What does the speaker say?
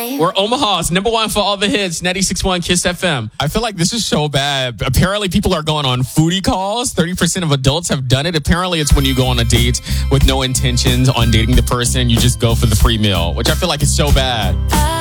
time. We're Omaha's number one for all the hits, 96.1 Kiss FM. I feel like this is so bad. Apparently, people are going on foodie calls. 30% of adults have done it. Apparently, it's when you go on a date with no intentions on dating the person. You just go for the free meal, which I feel like is so bad.